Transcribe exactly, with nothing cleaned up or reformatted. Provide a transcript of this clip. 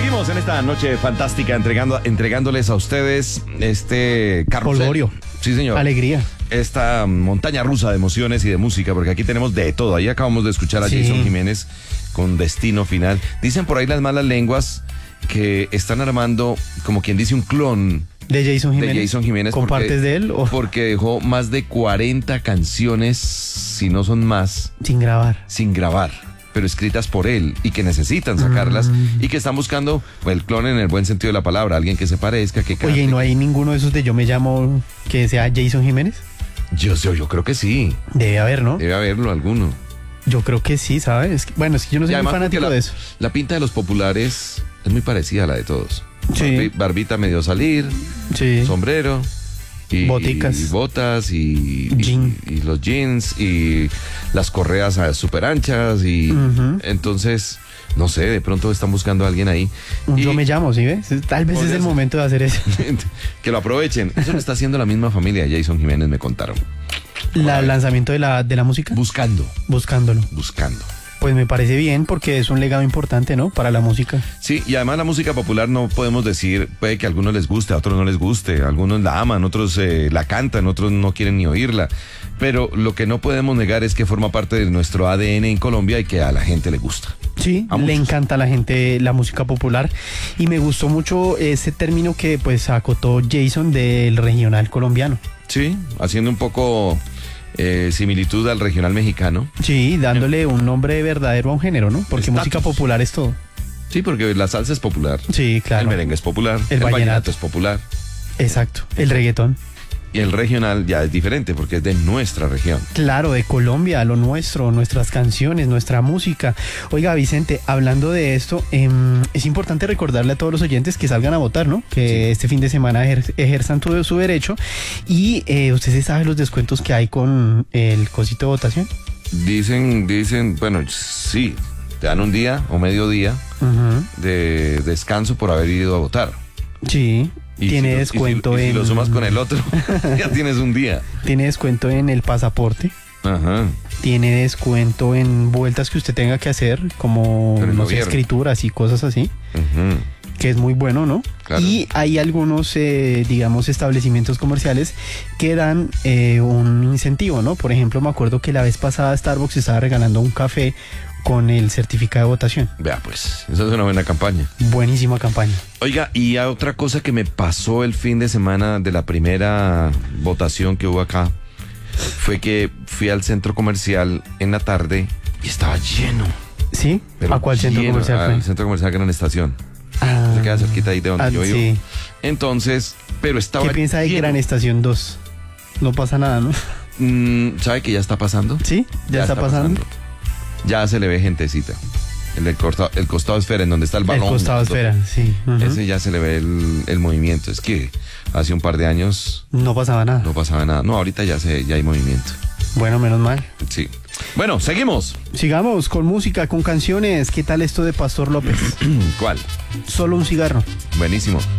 Seguimos en esta noche fantástica entregando, entregándoles a ustedes este carrusel. Polvorio. Sí, señor. Alegría. Esta montaña rusa de emociones y de música, porque aquí tenemos de todo. Ahí acabamos de escuchar a Sí. Jason Jiménez con Destino Final. Dicen por ahí las malas lenguas que están armando, como quien dice, un clon De Jason Jiménez. de Jason Jiménez. ¿Con porque- partes de él o Porque dejó más de cuarenta canciones, si no son más, sin grabar? sin grabar, pero escritas por él y que necesitan sacarlas Mm. y que están buscando pues, el clon en el buen sentido de la palabra, alguien que se parezca, que cante. Oye, ¿y no hay ninguno de esos de Yo Me Llamo que sea Jason Jiménez? Yo, yo, yo creo que sí, Debe haber, ¿no? debe haberlo alguno. Yo creo que sí, ¿sabes? Es que- bueno, es que yo no Y soy muy además porque fanático la, de eso. la pinta de los populares es muy parecida a la de todos. Sí. Barbi- barbita medio salir, Sí. sombrero. Y, Boticas. y botas y, y- Jean. y los jeans y las correas ah, súper anchas y Ujú. entonces, no sé, de pronto están buscando a alguien ahí. Un Y- Yo Me Llamo, ¿sí ves? Tal vez es Podría el ser. momento de hacer eso. que lo aprovechen. Eso lo está haciendo la misma familia de Jason Jiménez, me contaron. La- el lanzamiento de la, de la música. Buscando, Buscándolo. buscando. Pues me parece bien porque es un legado importante, ¿no? Para la música. Sí, y además la música popular no podemos decir, puede que a algunos les guste, a otros no les guste, algunos la aman, otros eh, la cantan, otros no quieren ni oírla. Pero lo que no podemos negar es que forma parte de nuestro A D N en Colombia y que a la gente le gusta. Sí, A le muchos. encanta a la gente la música popular y me gustó mucho ese término que pues acotó Jason del regional colombiano. Sí, haciendo un poco eh, similitud al regional mexicano. Sí, dándole un nombre verdadero a un género, ¿no? Porque Estatus. música popular es todo. Sí, porque la salsa es popular. Sí, claro. El merengue es popular. El El, vallenato. vallenato es popular. Exacto. El reggaetón. Y el regional ya es diferente porque es de nuestra región. Claro, de Colombia, lo nuestro, nuestras canciones, nuestra música. Oiga, Vicente, hablando de esto, em, es importante recordarle a todos los oyentes que salgan a votar, ¿no? Que Sí. este fin de semana ejer- ejerzan todo su derecho. Y eh, usted se sabe los descuentos que hay con el cosito de votación. Dicen, dicen, bueno, sí, te dan un día o medio día Ujú. de descanso por haber ido a votar. Sí. Y Tiene si lo- descuento y si, y si en. lo sumas con el otro, ya tienes un día. Tiene descuento en el pasaporte. Ajá. Tiene descuento en vueltas que usted tenga que hacer, como Pero el no sé, gobierno. escrituras y cosas así, Ujú. que es muy bueno, ¿no? Claro. Y hay algunos, eh, digamos, establecimientos comerciales que dan eh, un incentivo, ¿no? Por ejemplo, me acuerdo que la vez pasada Starbucks estaba regalando un café con el certificado de votación. Vea, pues, esa es una buena campaña. Buenísima campaña. Oiga, y a otra cosa que me pasó el fin de semana de la primera votación que hubo acá fue que fui al centro comercial en la tarde y estaba lleno. ¿Sí? Pero ¿A cuál centro lleno, comercial Al fue? centro comercial Gran Estación. Ah, Se queda cerquita ahí de donde ah, yo vivo. sí. Entonces, pero estaba ¿Qué piensa de lleno. Gran Estación dos? No pasa nada, ¿no? Mm, ¿Sabe que ya está pasando? ¿Sí? ¿Ya, está, pasando? Ya se le ve gentecita. El, del costado, el costado esfera, en donde está el balón. El costado esfera, sí. Ujú. Ese ya se le ve el, el movimiento. Es que hace un par de años No pasaba nada. no pasaba nada. No, ahorita ya, se, ya hay movimiento. Bueno, menos mal. Sí. Bueno, seguimos. Sigamos con música, con canciones. ¿Qué tal esto de Pastor López? ¿Cuál? Solo un cigarro. Buenísimo.